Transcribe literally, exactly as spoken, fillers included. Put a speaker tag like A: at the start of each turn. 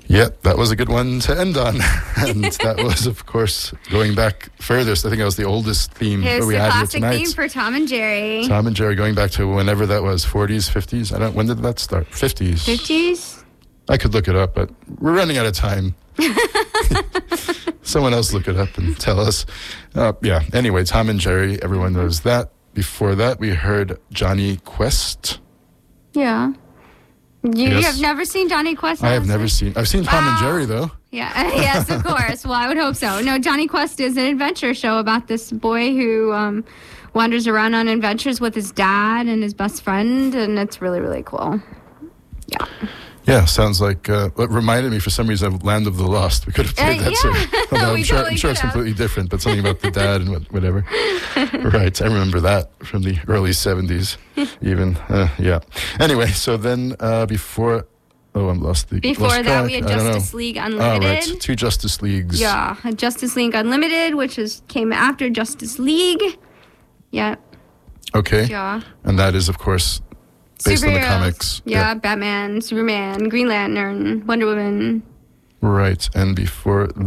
A: Yep, that was a good one to end on. And that was, of course, going back furthest. I think that was the oldest theme
B: Here's
A: that we
B: the
A: had here
B: classic
A: tonight.
B: theme for Tom and Jerry.
A: Tom and Jerry, going back to whenever that was, forties, fifties? I don't. When did that start? fifties.
B: fifties?
A: I could look it up, but we're running out of time. Someone else look it up and tell us. Uh, yeah, anyway, Tom and Jerry, everyone knows that. Before that, we heard Johnny Quest.
B: Yeah. You
A: Yes.
B: have never seen Johnny Quest?
A: I have never seen. I've seen Tom and
B: Wow.
A: Jerry, though.
B: Yeah, yes, of course. Well, I would hope so. No, Johnny Quest is an adventure show about this boy who um, wanders around on adventures with his dad and his best friend, and it's really, really cool. Yeah.
A: Yeah, sounds like, uh, it reminded me for some reason of Land of the Lost. We could have played
B: Uh,
A: that
B: yeah.
A: too. Although
B: We
A: I'm sure,
B: totally
A: I'm sure
B: could
A: it's
B: have.
A: completely different, but something about the dad and what- whatever. Right, I remember that from the early seventies even. Uh, yeah. Anyway, so then uh, before... Oh, I'm lost the
B: Before
A: lost
B: that, we
A: track.
B: had
A: I don't know.
B: Justice League
A: Oh,
B: Unlimited.
A: right, two Justice Leagues.
B: Yeah, Justice League Unlimited, which is came after Justice League. Yeah,
A: Okay.
B: yeah.
A: And that is, of course, based on the
B: Superheroes.
A: comics.
B: Yeah, Batman, Superman, Green Lantern, Wonder Woman.
A: Right, and before